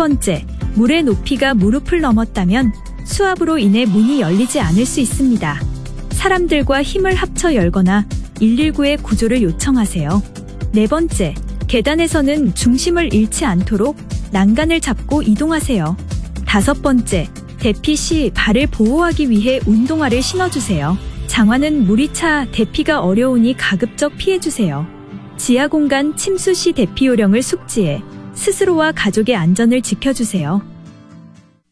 번째, 물의 높이가 무릎을 넘었다면 수압으로 인해 문이 열리지 않을 수 있습니다. 사람들과 힘을 합쳐 열거나 119에 구조를 요청하세요. 네 번째, 계단에서는 중심을 잃지 않도록 난간을 잡고 이동하세요. 다섯 번째, 대피 시 발을 보호하기 위해 운동화를 신어주세요. 장화는 물이 차 대피가 어려우니 가급적 피해주세요. 지하 공간 침수 시 대피 요령을 숙지해 스스로와 가족의 안전을 지켜주세요.